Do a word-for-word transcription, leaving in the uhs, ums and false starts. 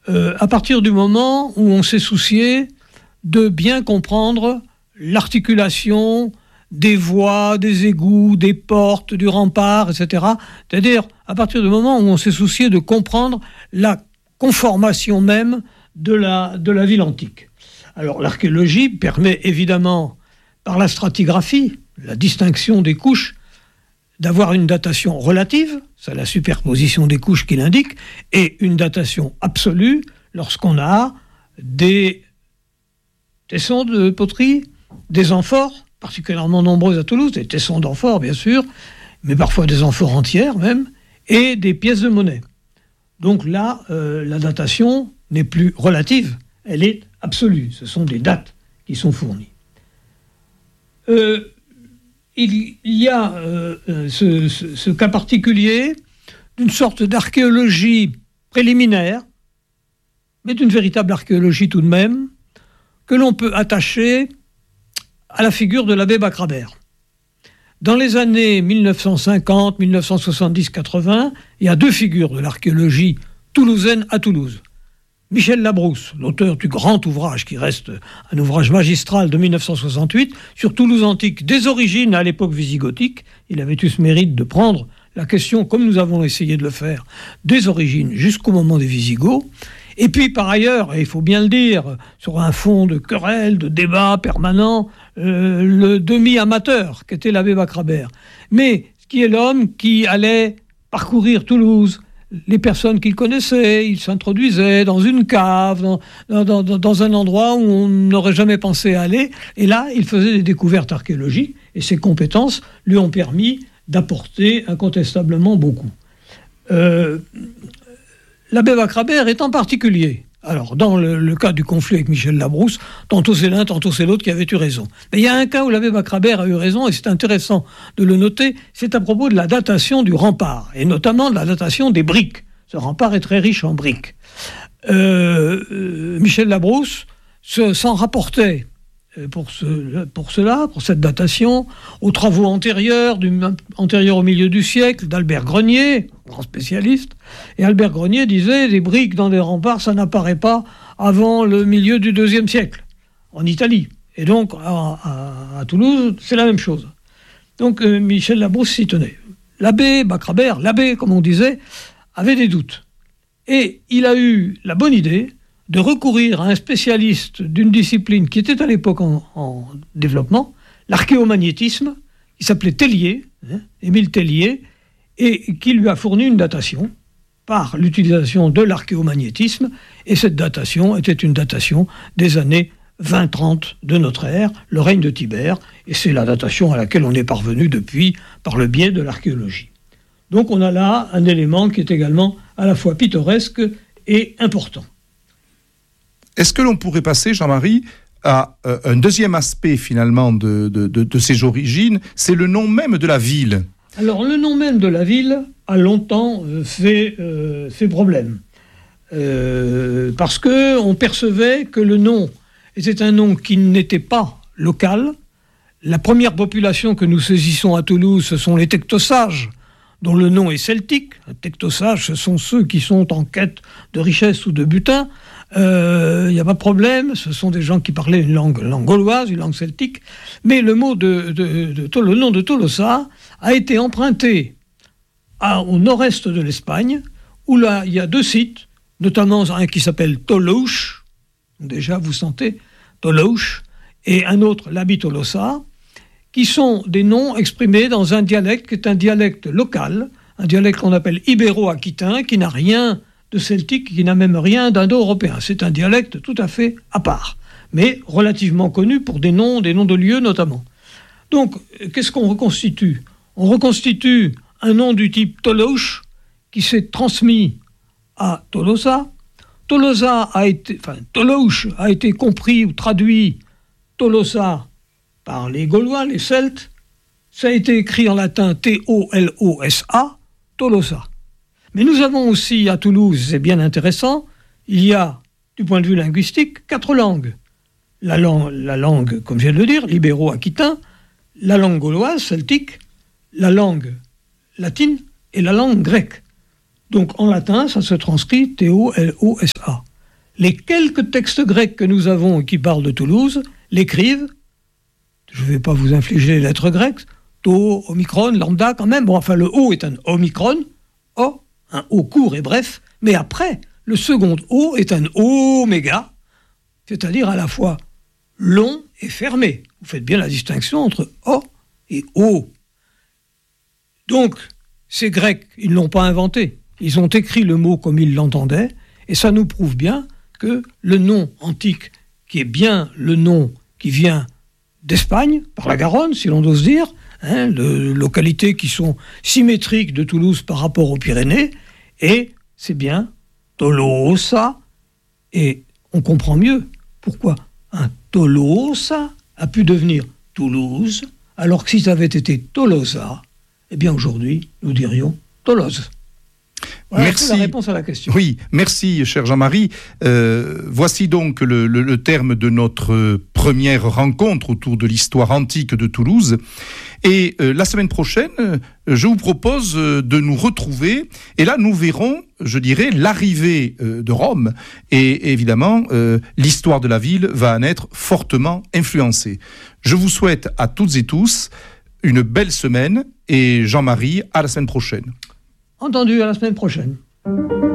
euh, à partir du moment où on s'est soucié de bien comprendre l'articulation des voies, des égouts, des portes, du rempart, et cetera. C'est-à-dire à partir du moment où on s'est soucié de comprendre la conformation même de la, de la ville antique. Alors l'archéologie permet évidemment, par la stratigraphie, la distinction des couches, d'avoir une datation relative, c'est la superposition des couches qui l'indique, et une datation absolue lorsqu'on a des tessons de poterie, des amphores, particulièrement nombreux à Toulouse, des tessons d'amphores bien sûr, mais parfois des amphores entières même, et des pièces de monnaie. Donc là, euh, la datation n'est plus relative, elle est absolue. Ce sont des dates qui sont fournies. Euh, il y a euh, ce, ce, ce cas particulier d'une sorte d'archéologie préliminaire, mais d'une véritable archéologie tout de même, que l'on peut attacher à la figure de l'abbé Bacrabert. Dans les années dix-neuf cent cinquante, dix-neuf cent soixante-dix, quatre-vingts, il y a deux figures de l'archéologie toulousaine à Toulouse. Michel Labrousse, l'auteur du grand ouvrage qui reste un ouvrage magistral de dix-neuf cent soixante-huit sur Toulouse antique, des origines à l'époque visigothique. Il avait eu ce mérite de prendre la question, comme nous avons essayé de le faire, des origines jusqu'au moment des Visigoths. Et puis par ailleurs, et il faut bien le dire, sur un fond de querelle, de débat permanent, euh, le demi-amateur qu'était l'abbé Bacrabert. Mais qui est l'homme qui allait parcourir Toulouse, les personnes qu'il connaissait, il s'introduisait dans une cave, dans, dans, dans, dans un endroit où on n'aurait jamais pensé aller, et là, il faisait des découvertes archéologiques, et ses compétences lui ont permis d'apporter incontestablement beaucoup. Euh, L'abbé Bacrabert est en particulier, alors dans le, le cas du conflit avec Michel Labrousse, tantôt c'est l'un, tantôt c'est l'autre qui avait eu raison. Mais il y a un cas où l'abbé Bacrabert a eu raison, et c'est intéressant de le noter, c'est à propos de la datation du rempart, et notamment de la datation des briques. Ce rempart est très riche en briques. Euh, euh, Michel Labrousse se, s'en rapportait pour, ce, pour cela, pour cette datation, aux travaux antérieurs, du, antérieurs au milieu du siècle, d'Albert Grenier, grand spécialiste. Et Albert Grenier disait, les briques dans des remparts, ça n'apparaît pas avant le milieu du deuxième siècle, en Italie. Et donc, à, à, à Toulouse, c'est la même chose. Donc, euh, Michel Labrousse s'y tenait. L'abbé Bacrabert, l'abbé, comme on disait, avait des doutes. Et il a eu la bonne idée de recourir à un spécialiste d'une discipline qui était à l'époque en, en développement, l'archéomagnétisme, qui s'appelait Tellier, hein, Émile Tellier, et qui lui a fourni une datation par l'utilisation de l'archéomagnétisme, et cette datation était une datation des années vingt trente de notre ère, le règne de Tibère, et c'est la datation à laquelle on est parvenu depuis par le biais de l'archéologie. Donc on a là un élément qui est également à la fois pittoresque et important. Est-ce que l'on pourrait passer, Jean-Marie, à euh, un deuxième aspect finalement de, de, de, de ces origines, c'est le nom même de la ville. Alors le nom même de la ville a longtemps euh, fait, euh, fait problème. Euh, parce qu'on percevait que le nom était un nom qui n'était pas local. La première population que nous saisissons à Toulouse, ce sont les Tectosages, dont le nom est celtique. Les Tectosages, ce sont ceux qui sont en quête de richesse ou de butin. Il euh, n'y a pas de problème, ce sont des gens qui parlaient une langue, langue gauloise, une langue celtique, mais le, mot de, de, de, de, le nom de Tolosa a été emprunté à, au nord-est de l'Espagne, où là, il y a deux sites, notamment un qui s'appelle Toulouse, déjà vous sentez, Toulouse, et un autre, l'Abi Tolosa, qui sont des noms exprimés dans un dialecte qui est un dialecte local, un dialecte qu'on appelle ibéro-aquitain, qui n'a rien de celtique, qui n'a même rien d'indo-européen. C'est un dialecte tout à fait à part, mais relativement connu pour des noms, des noms de lieux notamment. Donc, qu'est-ce qu'on reconstitue ? On reconstitue un nom du type Toulouse, qui s'est transmis à Tolosa. Tolosa a été, enfin, Toulouse a été compris ou traduit Tolosa par les Gaulois, les Celtes. Ça a été écrit en latin T O L O S A, Tolosa. Mais nous avons aussi à Toulouse, c'est bien intéressant, il y a, du point de vue linguistique, quatre langues. La langue, la langue comme je viens de le dire, libéro-aquitain, la langue gauloise, celtique, la langue latine et la langue grecque. Donc en latin, ça se transcrit T O L O S A. les quelques textes grecs que nous avons et qui parlent de Toulouse l'écrivent, je ne vais pas vous infliger les lettres grecques, tau, omicron, lambda quand même, bon enfin le O est un omicron, O, un O court et bref, mais après, le second O est un oméga, c'est-à-dire à la fois long et fermé. Vous faites bien la distinction entre O et O. Donc, ces Grecs, ils ne l'ont pas inventé. Ils ont écrit le mot comme ils l'entendaient, et ça nous prouve bien que le nom antique, qui est bien le nom qui vient d'Espagne, par la Garonne, si l'on ose dire, hein, de localités qui sont symétriques de Toulouse par rapport aux Pyrénées, et c'est bien Tolosa, et on comprend mieux pourquoi un Tolosa a pu devenir Toulouse, alors que si ça avait été Tolosa, eh bien aujourd'hui, nous dirions Toulouse. Voilà, merci. La réponse à la question. Oui, merci, cher Jean-Marie. Euh, voici donc le, le, le terme de notre première rencontre autour de l'histoire antique de Toulouse. Et euh, la semaine prochaine, euh, je vous propose euh, de nous retrouver. Et là, nous verrons, je dirais, l'arrivée euh, de Rome. Et évidemment, euh, l'histoire de la ville va en être fortement influencée. Je vous souhaite à toutes et tous une belle semaine. Et Jean-Marie, à la semaine prochaine. Entendu, à la semaine prochaine.